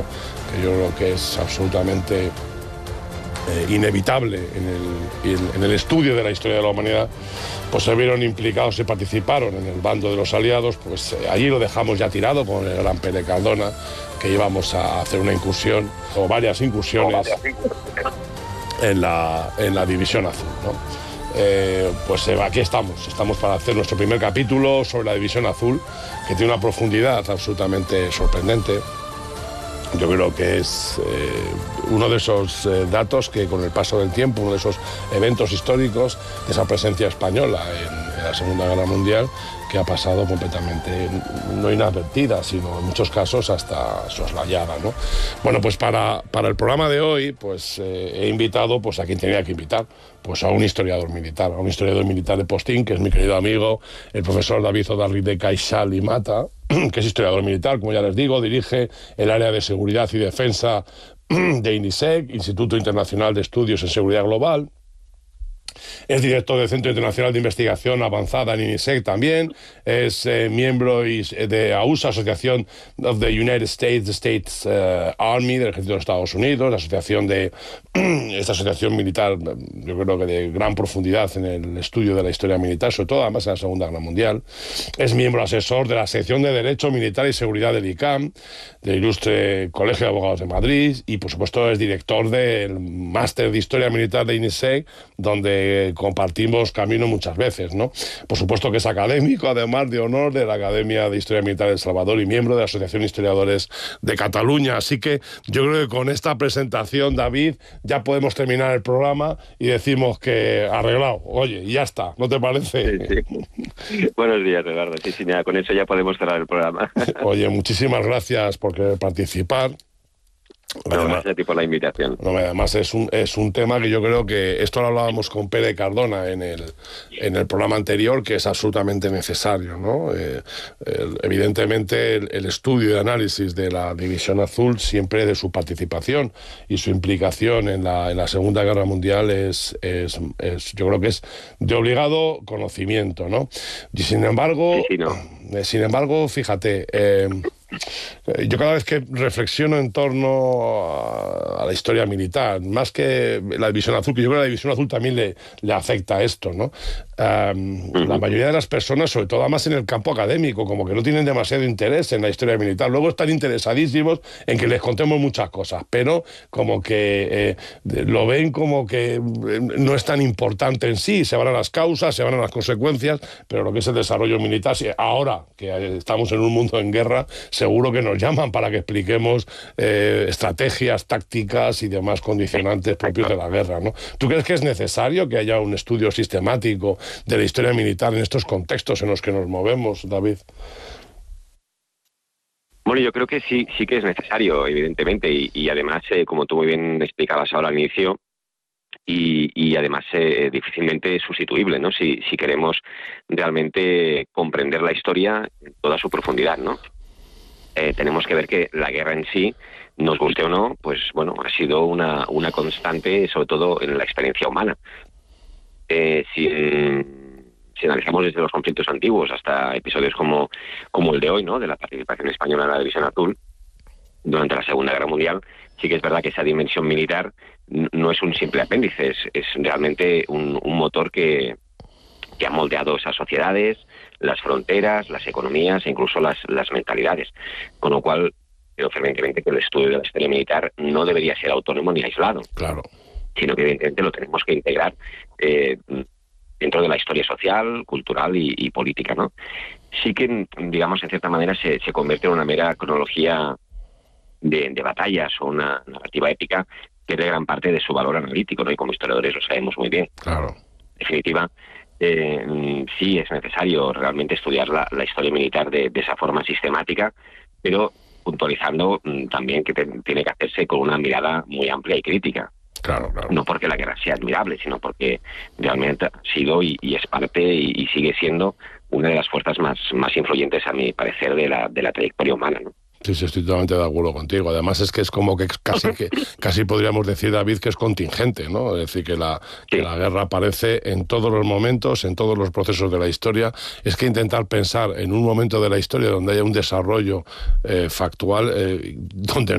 proceso que yo creo que es absolutamente inevitable en el estudio de la historia de la humanidad, pues se vieron implicados y participaron en el bando de los aliados. Pues allí lo dejamos ya tirado con el gran Pere Cardona, que íbamos a hacer una incursión o varias incursiones en la División Azul, ¿no? Pues aquí estamos para hacer nuestro primer capítulo sobre la División Azul, que tiene una profundidad absolutamente sorprendente. Yo creo que es uno de esos datos que con el paso del tiempo, uno de esos eventos históricos de esa presencia española en la Segunda Guerra Mundial, que ha pasado completamente, no inadvertida, sino en muchos casos hasta soslayada, ¿no? Bueno, pues para el programa de hoy, pues he invitado pues a quien tenía que invitar, pues a un historiador militar de postín, que es mi querido amigo, el profesor David Odarriz de Caixal y Mata, que es historiador militar, como ya les digo, dirige el área de seguridad y defensa de INISEC, Instituto Internacional de Estudios en Seguridad Global. Es director del Centro Internacional de Investigación Avanzada en INISEC también. Es miembro de AUSA, Asociación of the United States Army, del Ejército de Estados Unidos, la asociación esta asociación militar, yo creo que de gran profundidad en el estudio de la historia militar, sobre todo además en la Segunda Guerra Mundial. Es miembro asesor de la sección de Derecho Militar y Seguridad del ICAM, del Ilustre Colegio de Abogados de Madrid, y por supuesto es director del Máster de Historia Militar de INISEC, donde compartimos camino muchas veces, ¿no? Por supuesto que es académico, además de honor de la Academia de Historia Militar de El Salvador y miembro de la Asociación de Historiadores de Cataluña. Así que yo creo que con esta presentación, David, ya podemos terminar el programa y decimos que arreglado. Oye, ya está, ¿no te parece? Sí. Buenos días, Eduardo. Sí, nada, con eso ya podemos cerrar el programa. Oye, muchísimas gracias por querer participar. Bueno, gracias a ti por la invitación. No, además es un tema que yo creo que esto lo hablábamos con Pere Cardona en el programa anterior, que es absolutamente necesario, ¿no? Evidentemente el estudio y análisis de la División Azul, siempre de su participación y su implicación en la Segunda Guerra Mundial es yo creo que es de obligado conocimiento, ¿no? Y sin embargo, fíjate, yo cada vez que reflexiono en torno a la historia militar, más que la División Azul, que yo creo que la División Azul también le afecta a esto, ¿no? La mayoría de las personas, sobre todo además en el campo académico, como que no tienen demasiado interés en la historia militar. Luego están interesadísimos en que les contemos muchas cosas, pero como que lo ven como que no es tan importante en sí. Se van a las causas, se van a las consecuencias, pero lo que es el desarrollo militar, ahora que estamos en un mundo en guerra, seguro que nos llaman para que expliquemos estrategias, tácticas y demás condicionantes propios de la guerra, ¿no? ¿Tú crees que es necesario que haya un estudio sistemático de la historia militar en estos contextos en los que nos movemos, David? Bueno, yo creo que sí que es necesario, evidentemente, y además, como tú muy bien explicabas ahora al inicio, y además difícilmente sustituible, ¿no? Si queremos realmente comprender la historia en toda su profundidad, ¿no? Tenemos que ver que la guerra en sí, nos guste o no, pues bueno, ha sido una constante, sobre todo en la experiencia humana. Si analizamos desde los conflictos antiguos hasta episodios como el de hoy, ¿no? De la participación española en la División Azul durante la Segunda Guerra Mundial, sí que es verdad que esa dimensión militar no es un simple apéndice, es realmente un motor que ha moldeado esas sociedades, las fronteras, las economías e incluso las mentalidades. Con lo cual, creo fervientemente que el estudio de la historia militar no debería ser autónomo ni aislado. Claro. Sino que evidentemente lo tenemos que integrar dentro de la historia social, cultural y política, ¿no? Sí que, digamos, en cierta manera se convierte en una mera cronología de batallas o una narrativa épica que es de gran parte de su valor analítico, ¿no? Y como historiadores lo sabemos muy bien. Claro. En definitiva, sí es necesario realmente estudiar la historia militar de esa forma sistemática, pero puntualizando también que tiene que hacerse con una mirada muy amplia y crítica. Claro. No porque la guerra sea admirable, sino porque realmente ha sido y es parte y sigue siendo una de las fuerzas más influyentes, a mi parecer, de la trayectoria humana, ¿no? Sí, estoy totalmente de acuerdo contigo. Además es que es como que casi podríamos decir, David, que es contingente, ¿no? Es decir, que la guerra aparece en todos los momentos, en todos los procesos de la historia. Es que intentar pensar en un momento de la historia donde haya un desarrollo factual, donde